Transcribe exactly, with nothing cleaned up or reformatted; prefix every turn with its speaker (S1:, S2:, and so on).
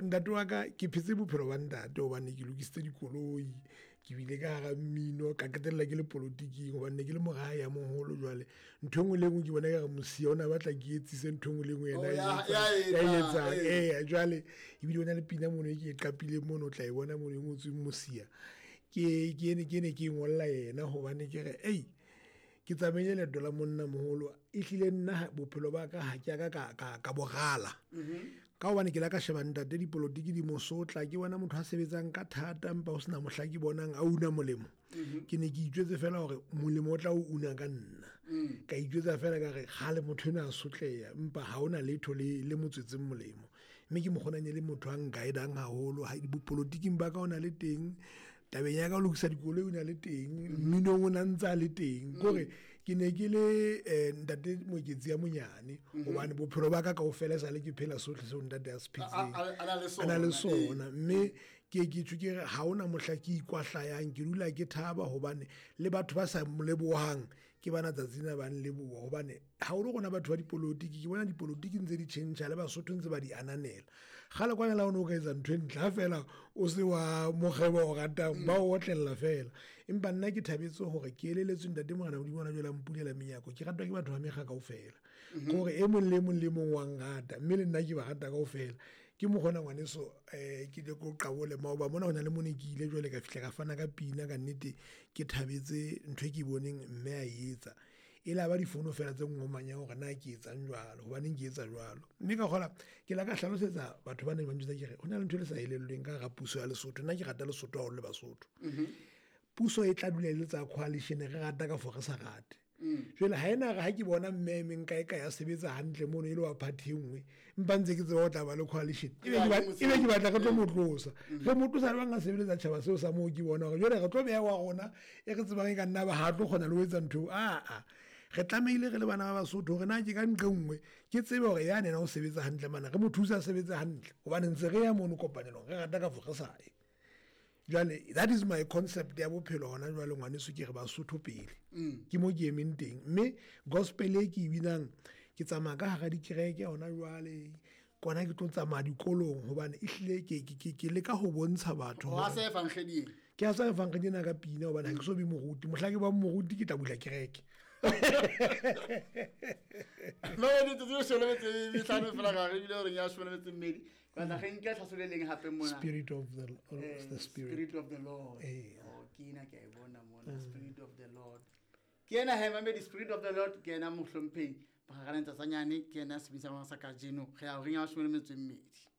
S1: ntate wa ka ke phetse bophelo ba ntate hobane ke lokisitse dikoloi ke bile ka hara mmino ka qetella ke le politiking hobane ke le mogae ya moholo jwale ntho engwe le engwe ke bona ka re mosia ona batla ke etsise ntho engwe le engwe yena ya etsang eh jwale ebile ona le pina mono ke e qapile mono tla e bona mono e ngotsweng mosia ke ke ne ke ne ke ngolla yena hobane ke re ei ke tsamaile le dola monna moholo e hlile nna bophelo ba ka ha ke ka ka ka bogala ka hobane ke la ka sheba ntate dipolitiki di mosotla ke bona motho a sebetsang ka thata mpa o sena mohla ke bonang a una molemo ke ne ke itjwetse fela hore molemo o tla o una ka nna ka itjwetsa fela ka re ga le motho ena a sotleya mpa ha ona letho le le motswetseng molemo mme ke mogonanye le motho a guidang haholo ha dipolitiking ba ka ona le teng tabeng ya ka lokisa dikoloi o na le teng mminong o na ntsa le teng kore ke ne ke le ntate moeketsi ya monyane hobane bophelo ba ka kaofela sa le ke phela sohle seo ntate a se phetseng ana le sona mme ke ke tshwe ke ha ona mohla ke ikwahlayang ke dula ke thaba hobane le batho ba sa molebohang ke bana tsatsina ba nleboha hobane ha o re gona batho ba dipolitiki ke bona dipolitiki ntse di change le Basotho ntse ba di ananela gale kwana la o no ka etsa ntho ntla fela o se wa mogeba o ratang ba o otlella fela empa nna ke thabetse hore ke eleletswe ntate mogana o di bona jela mpulela menyako ke ratwa ke batho ba mega kaofela gore e mong le mong le mong wa ngata mme le nna ke ba rata kaofela ke mo gona ngwaneso eh ke le go qabole mao ba mona hona le mone ke ile jwale ka fihla ka fana ka pina ka nnete ke thabetse ntwe ke boneng mme a etsa ela ba difono fela tse ngomanya hore na ke etsa njwalo hobane ke etsa jwalo mme ka gola ke la ka hlalosetsa batho ba ne ba ntse ke re hona le ntwe le sa elellweng ka ga puso ya Lesotho nna ke rata Lesotho ha o le Basotho puso e tla dula ile tsa coalition re rata ka for re sa rate jwale ha ena ga ke bona mmeme nka e ka ya sebetsa hantle mono ile wa party engwe mpa ntse ke tseba o tla ba le coalition e be ke batla ka tlo motlosa re motlosa ba nga sebeletsa tshaba seo sa mo ke bona gore jwale re tlo beya wa gona e re tsebang e ka nna ba ha tlo gona le ho etsa ntho a a re tlameile re le bana ba Basotho re na ke ka nqengwe ke tsebe hore ya nena o sebetsa hantle mana re mothusa sebetsa hantle hobane ntse re ya mono kopanelong re rata ka for sae jwale that is my concept ya bophelo hona jwale ngwaneso ke re Basotho pele ke mo ke emeng teng mme gospel e ke binang ke tsamaya ka hara dikereke hona jwale kona ke tlo tsamaya dikolong hobane e hlile ke ke ke le ka ho bontsha batho
S2: wa se fangeding
S1: ke a sa fangeding ka pina hobane ha ke so bi moruti mohlake ba moruti ke tabula kereke
S2: no ni tso so le tse di tsana fela ga re ile re ya so le tse mmedi ba na ge nke tlhasole leng hape mona
S1: spirit of the uh, the spirit.
S2: spirit of the Lord
S1: eh
S2: oh kina ke bona mona spirit of the Lord ke na he mame the spirit of the Lord ke na mohlomphehi ba ga rentsa tsanyane ke na se bisa sa ka jeno ge a re ya so le mmedi